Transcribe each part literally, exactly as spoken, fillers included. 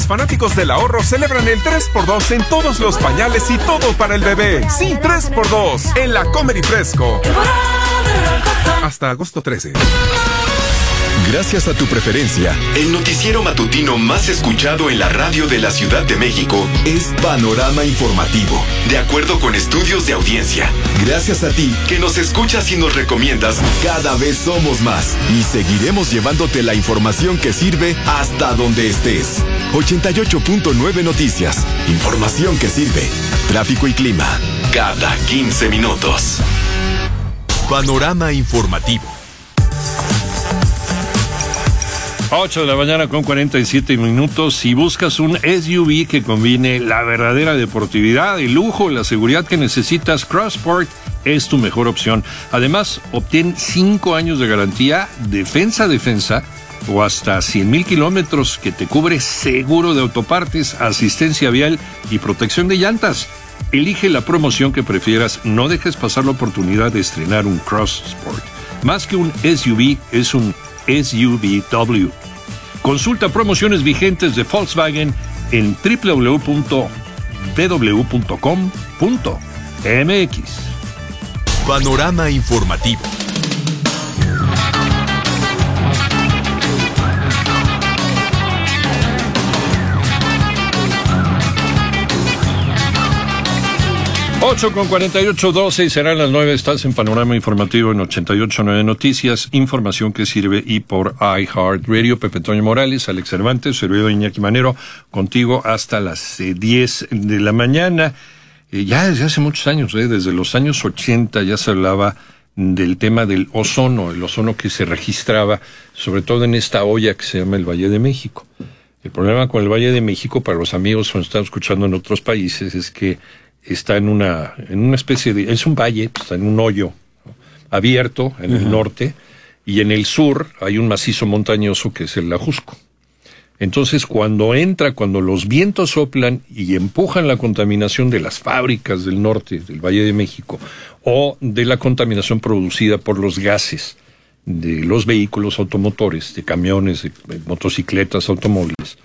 Los fanáticos del ahorro celebran el tres por dos en todos los pañales y todo para el bebé. Sí, tres por dos en la Comer y Fresco. Hasta agosto trece. Gracias a tu preferencia, el noticiero matutino más escuchado en la radio de la Ciudad de México es Panorama Informativo, de acuerdo con estudios de audiencia. Gracias a ti, que nos escuchas y nos recomiendas, cada vez somos más y seguiremos llevándote la información que sirve hasta donde estés. ochenta y ocho punto nueve Noticias, información que sirve. Tráfico y clima, cada quince minutos. Panorama Informativo. ocho de la mañana con cuarenta y siete minutos. Si buscas un S U V que combine la verdadera deportividad, el lujo y la seguridad que necesitas, Crossport es tu mejor opción. Además, obtén cinco años de garantía, defensa a defensa, o hasta cien mil kilómetros que te cubre seguro de autopartes, asistencia vial y protección de llantas. Elige la promoción que prefieras. No dejes pasar la oportunidad de estrenar un Crossport. Más que un S U V, es un S U V W. Consulta promociones vigentes de Volkswagen en doble u doble u doble u punto b w punto com punto m x. Panorama Informativo. ocho con cuarenta y ocho, doce y serán las nueve. Estás en Panorama Informativo en ochenta y ocho punto nueve Noticias, información que sirve, y por iHeartRadio. Pepe Toño Morales, Alex Cervantes, servidor Iñaki Manero, contigo hasta las eh, diez de la mañana. Eh, ya desde hace muchos años, eh, desde los años ochenta ya se hablaba del tema del ozono, el ozono que se registraba, sobre todo en esta olla que se llama el Valle de México. El problema con el Valle de México, para los amigos que nos están escuchando en otros países, es que está en una en una especie de... es un valle, está en un hoyo, ¿no?, abierto en uh-huh. el norte, y en el sur hay un macizo montañoso que es el Ajusco. Entonces, cuando entra, cuando los vientos soplan y empujan la contaminación de las fábricas del norte, del Valle de México, o de la contaminación producida por los gases de los vehículos automotores, de camiones, de motocicletas, automóviles,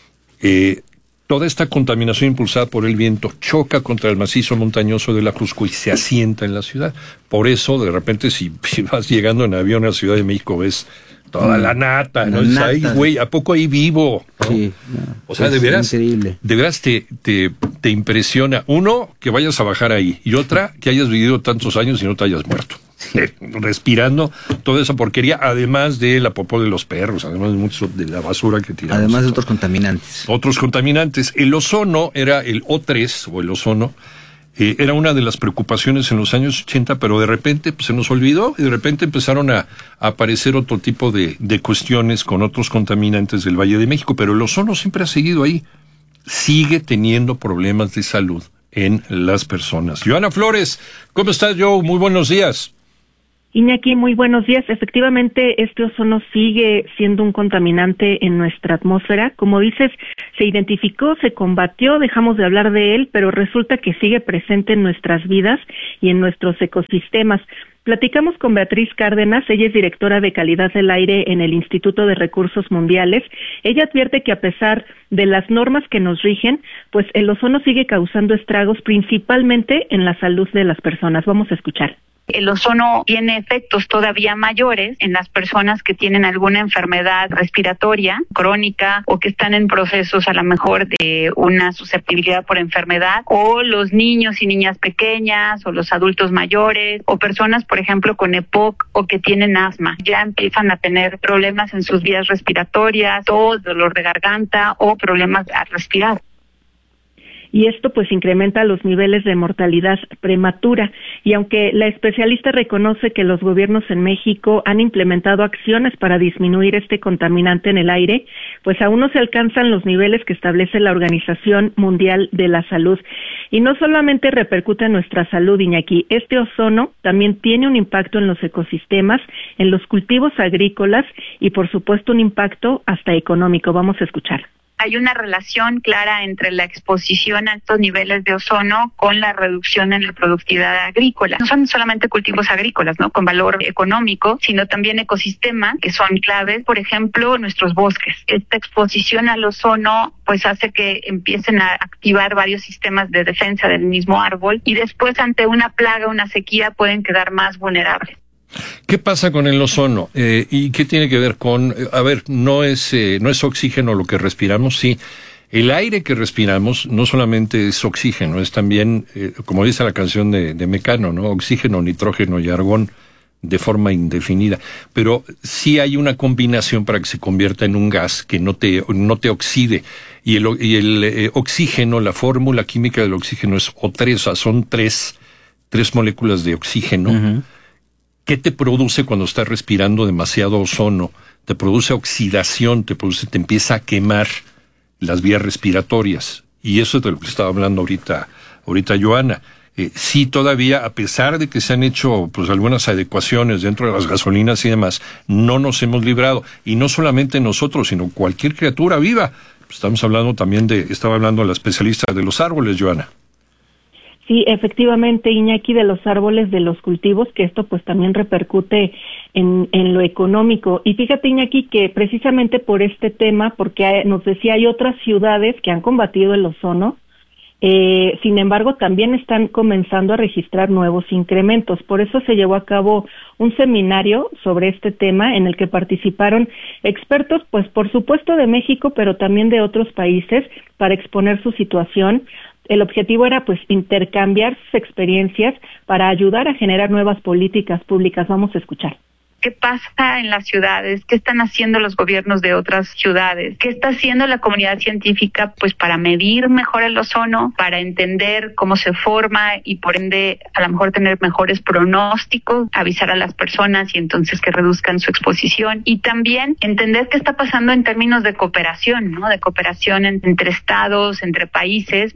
eh, toda esta contaminación impulsada por el viento choca contra el macizo montañoso del Ajusco y se asienta en la ciudad. Por eso, de repente, si, si vas llegando en avión a la Ciudad de México, ves toda la nata, ¿no? Es ahí, güey, ¿a poco ahí vivo? ¿No? Sí, no, o sea, de veras, increíble. De veras te, te, te impresiona, uno, que vayas a bajar ahí, y otra, que hayas vivido tantos años y no te hayas muerto. Respirando toda esa porquería, además de la popó de los perros, además de mucho de la basura que tiramos. Además de otros contaminantes. Otros contaminantes. El ozono era el O tres, o el ozono, eh, era una de las preocupaciones en los años ochenta, pero de repente pues, se nos olvidó, y de repente empezaron a, a aparecer otro tipo de, de cuestiones con otros contaminantes del Valle de México, pero el ozono siempre ha seguido ahí. Sigue teniendo problemas de salud en las personas. Joana Flores, ¿cómo estás, Joe? Muy buenos días. Iñaki, muy buenos días. Efectivamente, este ozono sigue siendo un contaminante en nuestra atmósfera. Como dices, se identificó, se combatió, dejamos de hablar de él, pero resulta que sigue presente en nuestras vidas y en nuestros ecosistemas. Platicamos con Beatriz Cárdenas, ella es directora de calidad del aire en el Instituto de Recursos Mundiales. Ella advierte que a pesar de las normas que nos rigen, pues el ozono sigue causando estragos principalmente en la salud de las personas. Vamos a escuchar. El ozono tiene efectos todavía mayores en las personas que tienen alguna enfermedad respiratoria crónica o que están en procesos a lo mejor de una susceptibilidad por enfermedad, o los niños y niñas pequeñas, o los adultos mayores, o personas, por ejemplo, con E P O C o que tienen asma. Ya empiezan a tener problemas en sus vías respiratorias, tos, dolor de garganta o problemas al respirar. Y esto pues incrementa los niveles de mortalidad prematura. Y aunque la especialista reconoce que los gobiernos en México han implementado acciones para disminuir este contaminante en el aire, pues aún no se alcanzan los niveles que establece la Organización Mundial de la Salud. Y no solamente repercute en nuestra salud, Iñaki, este ozono también tiene un impacto en los ecosistemas, en los cultivos agrícolas y por supuesto un impacto hasta económico. Vamos a escuchar. Hay una relación clara entre la exposición a estos niveles de ozono con la reducción en la productividad agrícola. No son solamente cultivos agrícolas, ¿no?, con valor económico, sino también ecosistemas que son claves, por ejemplo, nuestros bosques. Esta exposición al ozono pues hace que empiecen a activar varios sistemas de defensa del mismo árbol y después ante una plaga, una sequía, pueden quedar más vulnerables. ¿Qué pasa con el ozono? Eh, ¿Y qué tiene que ver con, a ver, no es, eh, no es oxígeno lo que respiramos? Sí. El aire que respiramos no solamente es oxígeno, es también, eh, como dice la canción de, de Mecano, ¿no? Oxígeno, nitrógeno y argón de forma indefinida. Pero sí hay una combinación para que se convierta en un gas que no te, no te oxide. Y el, y el eh, oxígeno, la fórmula química del oxígeno es O tres, o sea, son tres, tres moléculas de oxígeno. Uh-huh. ¿Qué te produce cuando estás respirando demasiado ozono? Te produce oxidación, te produce, te empieza a quemar las vías respiratorias. Y eso es de lo que estaba hablando ahorita, ahorita Joana. Eh, sí, todavía, a pesar de que se han hecho pues algunas adecuaciones dentro de las gasolinas y demás, no nos hemos librado. Y no solamente nosotros, sino cualquier criatura viva. Estamos hablando también de, estaba hablando la especialista de los árboles, Joana. Sí, efectivamente, Iñaki, de los árboles, de los cultivos, que esto pues también repercute en, en lo económico. Y fíjate, Iñaki, que precisamente por este tema, porque hay, nos decía, hay otras ciudades que han combatido el ozono, eh, sin embargo, también están comenzando a registrar nuevos incrementos. Por eso se llevó a cabo un seminario sobre este tema en el que participaron expertos, pues por supuesto de México, pero también de otros países, para exponer su situación. El objetivo era pues intercambiar sus experiencias para ayudar a generar nuevas políticas públicas. Vamos a escuchar. ¿Qué pasa en las ciudades? ¿Qué están haciendo los gobiernos de otras ciudades? ¿Qué está haciendo la comunidad científica pues para medir mejor el ozono, para entender cómo se forma y por ende a lo mejor tener mejores pronósticos, avisar a las personas y entonces que reduzcan su exposición? Y también entender qué está pasando en términos de cooperación, ¿no? De cooperación entre estados, entre países.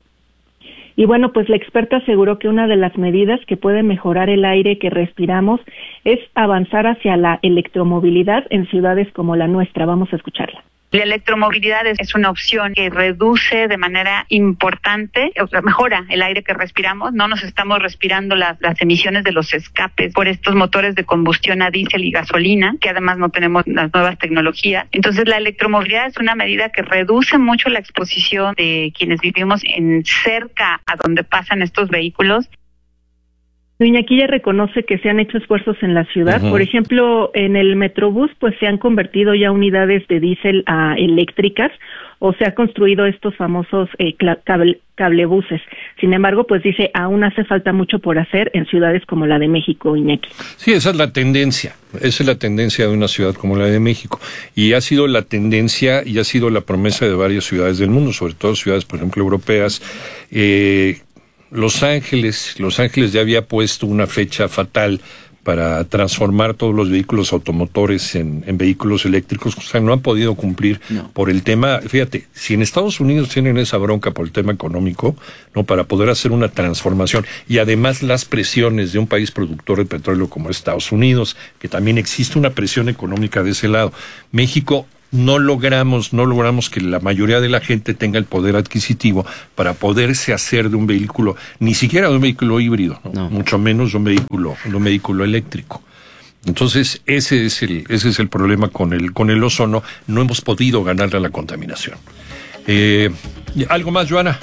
Y bueno, pues la experta aseguró que una de las medidas que puede mejorar el aire que respiramos es avanzar hacia la electromovilidad en ciudades como la nuestra. Vamos a escucharla. La electromovilidad es una opción que reduce de manera importante, o sea, mejora el aire que respiramos. No nos estamos respirando las, las emisiones de los escapes por estos motores de combustión a diésel y gasolina, que además no tenemos las nuevas tecnologías. Entonces la electromovilidad es una medida que reduce mucho la exposición de quienes vivimos en cerca a donde pasan estos vehículos. Iñaki ya reconoce que se han hecho esfuerzos en la ciudad. Uh-huh. Por ejemplo, en el Metrobús pues se han convertido ya unidades de diésel a eléctricas o se ha construido estos famosos eh, cable, cablebuses. Sin embargo, pues dice, aún hace falta mucho por hacer en ciudades como la de México, Iñaki. Sí, esa es la tendencia. Esa es la tendencia de una ciudad como la de México. Y ha sido la tendencia y ha sido la promesa de varias ciudades del mundo, sobre todo ciudades, por ejemplo, europeas. Eh, Los Ángeles, Los Ángeles ya había puesto una fecha fatal para transformar todos los vehículos automotores en, en vehículos eléctricos, o sea, no han podido cumplir no. por el tema. Fíjate, si en Estados Unidos tienen esa bronca por el tema económico, no, para poder hacer una transformación, y además las presiones de un país productor de petróleo como Estados Unidos, que también existe una presión económica de ese lado. México no logramos, no logramos que la mayoría de la gente tenga el poder adquisitivo para poderse hacer de un vehículo, ni siquiera de un vehículo híbrido, ¿no? No. Mucho menos de un vehículo, de un vehículo eléctrico. Entonces, ese es el, ese es el problema con el, con el ozono. No hemos podido ganarle a la contaminación. Eh, ¿Algo más, Joana?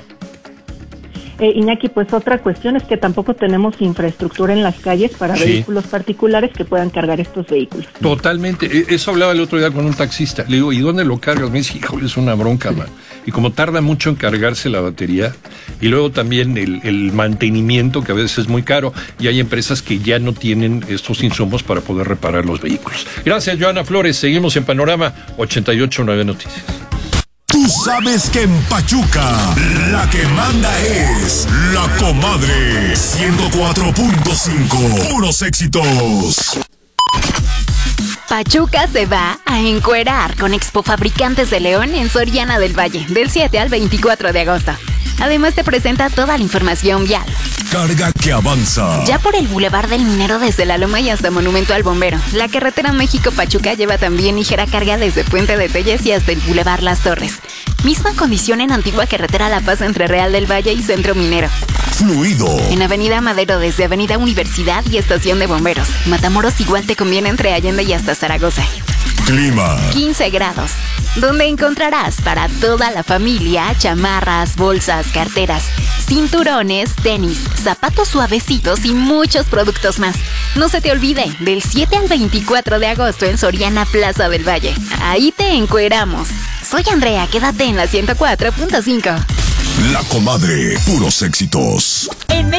Eh, Iñaki, pues otra cuestión es que tampoco tenemos infraestructura en las calles para sí. vehículos particulares que puedan cargar estos vehículos. Totalmente. Eso hablaba el otro día con un taxista. Le digo, ¿y dónde lo cargas? Me dice, híjole, es una bronca, man. Y como tarda mucho en cargarse la batería, y luego también el, el mantenimiento, que a veces es muy caro, y hay empresas que ya no tienen estos insumos para poder reparar los vehículos. Gracias, Joana Flores. Seguimos en Panorama ochenta y ocho punto nueve Noticias. Tú sabes que en Pachuca la que manda es La Comadre. ciento cuatro punto cinco. Puros éxitos. Pachuca se va a encuerar con Expo Fabricantes de León en Soriana del Valle, del siete al veinticuatro de agosto. Además te presenta toda la información vial. Carga que avanza. Ya por el Boulevard del Minero desde La Loma y hasta Monumento al Bombero. La carretera México-Pachuca lleva también ligera carga desde Puente de Telles y hasta el Boulevard Las Torres. Misma condición en Antigua Carretera La Paz entre Real del Valle y Centro Minero. Fluido. En Avenida Madero desde Avenida Universidad y Estación de Bomberos. Matamoros igual te conviene entre Allende y hasta Zaragoza. Clima. quince grados. Donde encontrarás para toda la familia chamarras, bolsas, carteras, cinturones, tenis, zapatos suavecitos y muchos productos más. No se te olvide, del siete al veinticuatro de agosto en Soriana Plaza del Valle. Ahí te encueramos. Soy Andrea, quédate en la ciento cuatro punto cinco. La Comadre, puros éxitos. En